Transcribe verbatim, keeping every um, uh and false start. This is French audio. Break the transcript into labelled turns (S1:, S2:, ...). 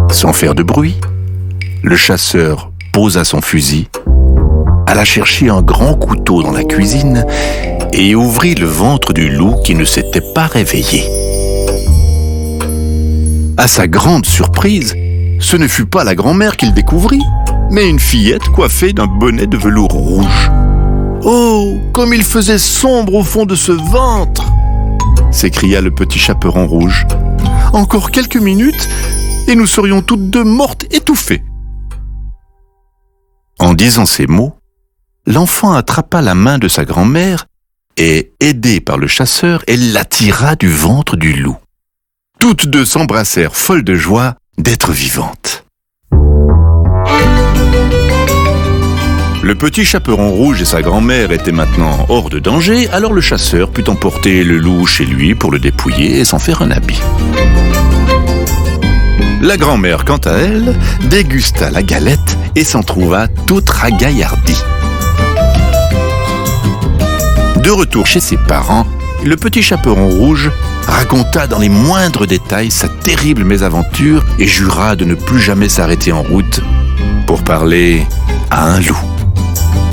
S1: Sans faire de bruit, le chasseur posa son fusil, alla chercher un grand couteau dans la cuisine et ouvrit le ventre du loup qui ne s'était pas réveillé. À sa grande surprise, ce ne fut pas la grand-mère qu'il découvrit, mais une fillette coiffée d'un bonnet de velours rouge. « Oh, comme il faisait sombre au fond de ce ventre !» s'écria le petit chaperon rouge. « Encore quelques minutes et nous serions toutes deux mortes étouffées. » En disant ces mots, l'enfant attrapa la main de sa grand-mère et, aidée par le chasseur, elle l'attira du ventre du loup. Toutes deux s'embrassèrent folles de joie d'être vivantes. Le petit chaperon rouge et sa grand-mère étaient maintenant hors de danger, alors le chasseur put emporter le loup chez lui pour le dépouiller et s'en faire un habit. La grand-mère, quant à elle, dégusta la galette et s'en trouva toute ragaillardie. De retour chez ses parents, le petit chaperon rouge raconta dans les moindres détails sa terrible mésaventure et jura de ne plus jamais s'arrêter en route pour parler à un loup.